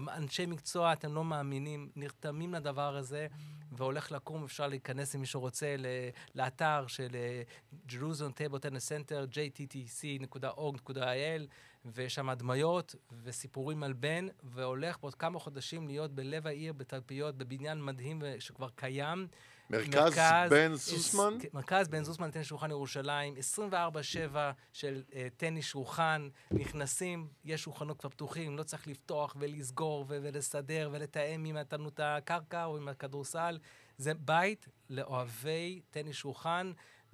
אנשי מקצוע, אתם לא מאמינים, נרתמים לדבר הזה, והולך לקום, אפשר להיכנס אם מישהו רוצה לאתר של Jerusalem Table Tennis Center, jttc.org.il, ויש שם הדמיות וסיפורים על בן, והולך בעוד כמה חודשים להיות בלב העיר, בתלפיות, בבניין מדהים שכבר קיים. מרכז בן זוסמן? מרכז בן זוסמן, טניס שולחן ירושלים, 24/7 של טניס שולחן, נכנסים, יש שולחנות כבר פתוחים, לא צריך לפתוח ולסגור ולסדר ולתאם אם נתנו את הקרקע או עם הכדורסל. זה בית לאוהבי טניס שולחן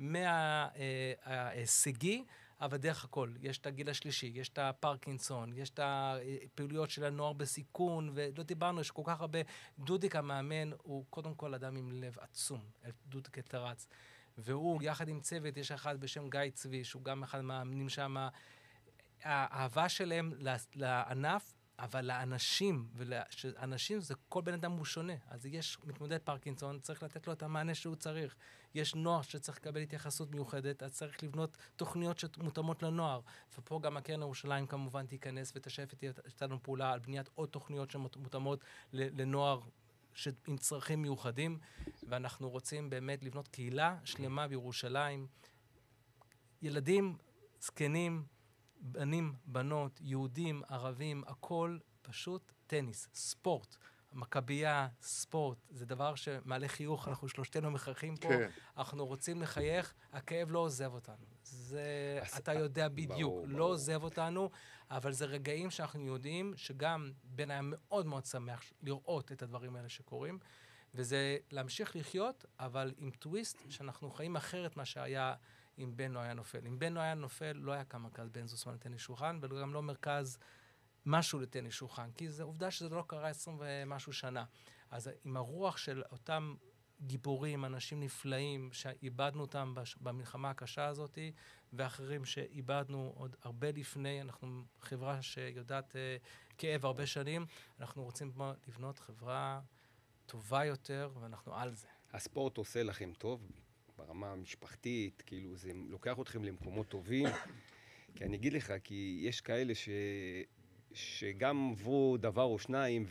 מההישגי, אבל דרך הכל. יש את הגיל השלישי, יש את הפרקינסון, יש את הפעילויות של הנוער בסיכון, ולא דיברנו, יש כל כך הרבה. דודיק המאמן הוא קודם כל אדם עם לב עצום, דודיק הטרץ. והוא, יחד עם צוות, יש אחד בשם גיא צבי, שהוא גם אחד מהמאמנים שם. האהבה שלהם לענף, אבל לאנשים, אנשים זה כל בן אדם הוא שונה. אז יש מתמודד פרקינסון, צריך לתת לו את המענה שהוא צריך. יש נוער שצריך לקבל התייחסות מיוחדת, אז צריך לבנות תוכניות שמותאמות לנוער. ופה גם הקרן ירושלים כמובן תיכנס ותשף איתנו פעולה על בניית עוד תוכניות שמותאמות לנוער עם צרכים מיוחדים, ואנחנו רוצים באמת לבנות קהילה שלמה בירושלים. ילדים, זקנים, בנים, בנות, יהודים, ערבים, הכל פשוט טניס, ספורט. מכבייה, ספורט, זה דבר שמעלה חיוך, אנחנו שלושתנו מחייכים פה, כן. אנחנו רוצים לחייך, הכאב לא עוזב אותנו. זה, אתה יודע בדיוק, ברור, לא ברור. עוזב אותנו, אבל זה רגעים שאנחנו יודעים שגם בן היה מאוד מאוד שמח לראות את הדברים האלה שקורים, וזה להמשיך לחיות, אבל עם טוויסט שאנחנו חיים אחרת מה שהיה אם בן לא היה נופל. אם בן לא היה נופל, לא היה כאן מרכז בן זוסמן לטניס שולחן, וגם לא מרכז משהו לטניס שולחן, כי זו עובדה שזה לא קרה 20 ומשהו שנה. אז עם הרוח של אותם גיבורים, אנשים נפלאים, שאיבדנו אותם במלחמה הקשה הזאת, ואחרים שאיבדנו עוד הרבה לפני, אנחנו חברה שיודעת כאב הרבה שנים, אנחנו רוצים לבנות חברה טובה יותר, ואנחנו על זה. הספורט עושה לכם טוב, ברמה המשפחתית, כאילו זה לוקח אתכם למקומות טובים, כי אני אגיד לך, כי יש כאלה שגם עברו דבר או שניים,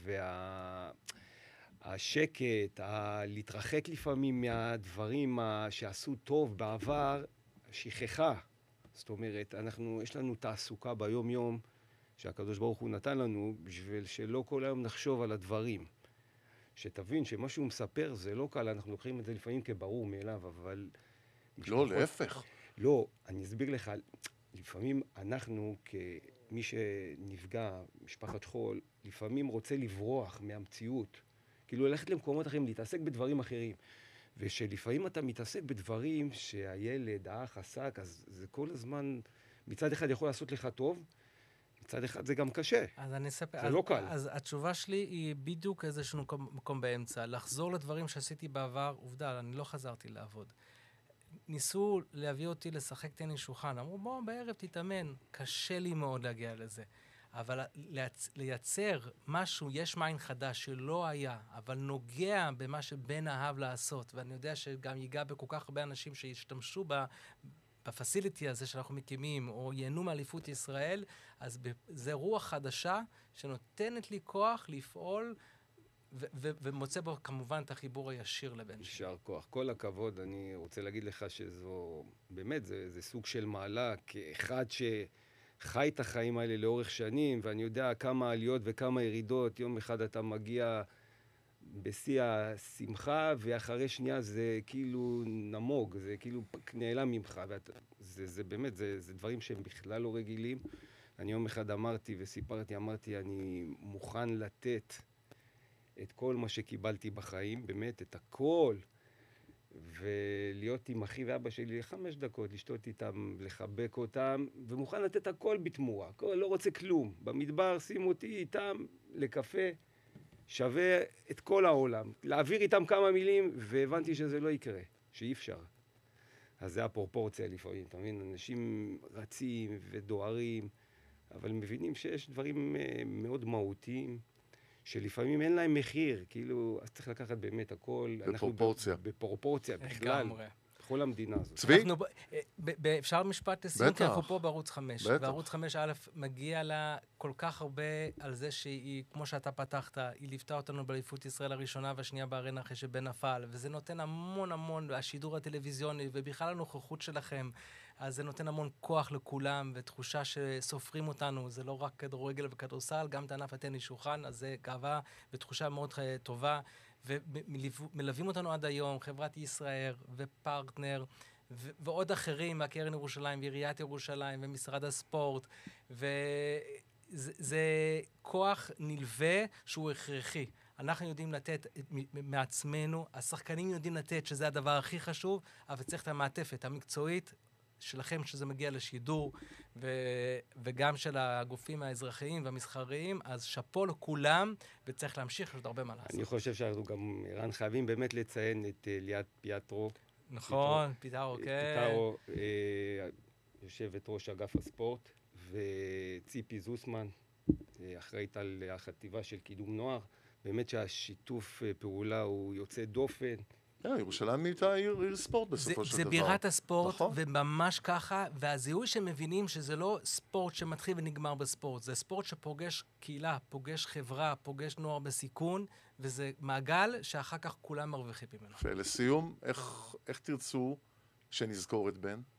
והשקט, להתרחק לפעמים מהדברים שעשו טוב בעבר, שכחה. זאת אומרת, יש לנו תעסוקה ביום-יום, שהקדוש ברוך הוא נתן לנו, בשביל שלא כל היום נחשוב על הדברים. שתבין שמה שהוא מספר זה לא קל, אנחנו לוקחים את זה לפעמים כברור מאליו, אבל... לא, להפך. לא, אני אסביר לך, לפעמים אנחנו, כמי שנפגע, משפחת שכול, לפעמים רוצה לברוח מהמציאות, כאילו ללכת למקומות אחרים, להתעסק בדברים אחרים. ושלפעמים אתה מתעסק בדברים שהילד, האח, עסק, אז זה כל הזמן, מצד אחד יכול לעשות לך טוב, מצד אחד זה גם קשה. אז אני אספר. זה לא קל. אז התשובה שלי היא בדיוק איזשהו מקום באמצע. לחזור לדברים שעשיתי בעבר, עובדה, אני לא חזרתי לעבוד. ניסו להביא אותי לשחק טניס שולחן. אמרו, בוא, בערב תתאמן. קשה לי מאוד להגיע לזה. אבל לייצר משהו, יש מים חדש שלא היה, אבל נוגע במה שבן אהב לעשות. ואני יודע שגם ייגע בכל כך הרבה אנשים שישתמשו בפסיליטי הזה שאנחנו מקימים, או ייהנו מאליפות ישראל, אז זה רוח חדשה שנותנת לי כוח לפעול, ומוצא בו כמובן את החיבור הישיר לבן שלי. יישר כוח. כל הכבוד, אני רוצה להגיד לך שזו, באמת, זה סוג של מעלה, כאחד שחי את החיים האלה לאורך שנים, ואני יודע כמה עליות וכמה ירידות, יום אחד אתה מגיע בשיא השמחה, ואחרי שנייה זה כאילו נמוג, זה כאילו נעלם ממך, זה באמת, זה דברים שהם בכלל לא רגילים. אני יום אחד אמרתי וסיפרתי, אני מוכן לתת את כל מה שקיבלתי בחיים, באמת, את הכל, ולהיות עם אחי ואבא שלי 5 דקות, לשתות איתם, לחבק אותם, ומוכן לתת הכל בתמורה, לא רוצה כלום. במדבר שימו אותי איתם לקפה, שווה את כל העולם. להעביר איתם כמה מילים, והבנתי שזה לא יקרה, שאי אפשר. אז זה הפרופורציה לפעמים, אתה מבין? אנשים רצים ודוארים, אבל מבינים שיש דברים מאוד מהותיים, שלפעמים אין להם מחיר, כאילו, אז צריך לקחת באמת הכל. בפרופורציה. בפרופורציה, בכלל. לגמרי. בכל המדינה הזאת. צבי? אפשר משפט לסיום, כי אנחנו פה בערוץ 5. בטח. וערוץ 5 א' מגיע לה כל כך הרבה על זה שהיא, כמו שאתה פתחת, היא ליוותה אותנו באליפות ישראל הראשונה והשנייה בארנה אחרי שבן נפל, וזה נותן המון, השידור הטלוויזיוני, ובכלל הנוכחות שלכם, אז זה נותן המון כוח לכולם, ותחושה שסופרים אותנו, זה לא רק כדורגל וכדורסל, גם את ענף הטניס שולחן, אז זה גאווה ותחושה מאוד טובה, ומלווים אותנו עד היום, חברת ישראל ופרטנר, ועוד אחרים, מהקרן ירושלים, ועיריית ירושלים, ומשרד הספורט, וזה כוח נלווה שהוא הכרחי. אנחנו יודעים לתת מעצמנו, השחקנים יודעים לתת שזה הדבר הכי חשוב, אבל צריך את המעטפת המקצועית שלכם שזה מגיע לשידור, וגם של הגופים האזרחיים והמסחריים, אז שפו לכולם, וצריך להמשיך, יש עוד הרבה מה לעשות. אני חושב שאנחנו גם, רן, חייבים באמת לציין את ליאת פיאטרו. נכון, פיטרו, כן. פיטרו, יושבת ראש אגף הספורט, וציפי זוסמן, אחראית על החטיבה של קידום נוער. באמת שהשיתוף פעולה הוא יוצא דופן. ירושלים נהייתה עיר ספורט בסופו של דבר. זה בירת הספורט, וממש ככה, והזיהוי שמבינים שזה לא ספורט שמתחיל ונגמר בספורט, זה ספורט שפוגש קהילה, פוגש חברה, פוגש נוער בסיכון, וזה מעגל שאחר כך כולם מרוויחים ממנו. ולסיום, איך תרצו שנזכור את בן?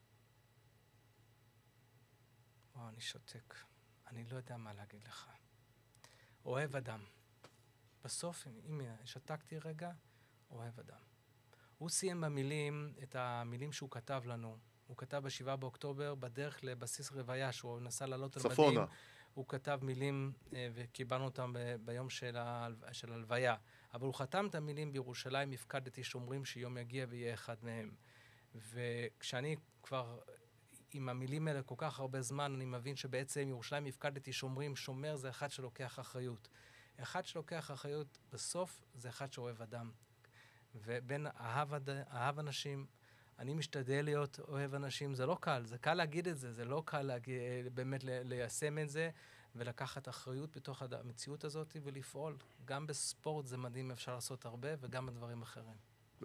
אני שותק. אני לא יודע מה להגיד לך. אוהב אדם. בסוף, אם שתקתי רגע, אוהב אדם. הוא סיים במילים, את המילים שהוא כתב לנו. הוא כתב ב7 באוקטובר, בדרך לבסיס רוויה, שהוא נסע לעלות על מדים. צפונה. הוא כתב מילים, וקיבלנו אותם ביום של הלוויה. אבל הוא חתם את המילים, בירושלים הפקדתי שומרים שיום יגיע ויהיה אחד מהם. וכשאני כבר עם המילים האלה כל כך הרבה זמן, אני מבין שבעצם ירושלים הפקדתי שומרים, שומר זה אחד שלוקח אחריות. אחד שלוקח אחריות בסוף זה אחד שאוהב אדם. ובין אהב אנשים, אני משתדל להיות אוהב אנשים, זה לא קל, זה קל להגיד את זה, זה לא קל באמת ליישם את זה, ולקחת אחריות בתוך המציאות הזאת ולפעול. גם בספורט זה מדהים, אפשר לעשות הרבה, וגם בדברים אחרים.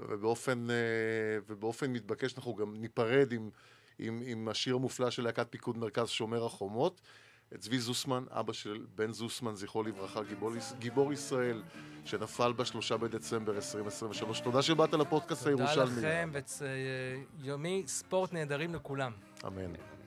ובאופן מתבקש אנחנו גם ניפרד עם השיר המופלא של להקת פיקוד מרכז שומר החומות. את צבי זוסמן, אבא של בן זוסמן, זכרו לברכה, גיבור ישראל, שנפל ב3 בדצמבר 2023. תודה שבאת לפודקאסט הירושלמי. תודה לכם, ויומי ספורט נהדרים לכולם. אמן.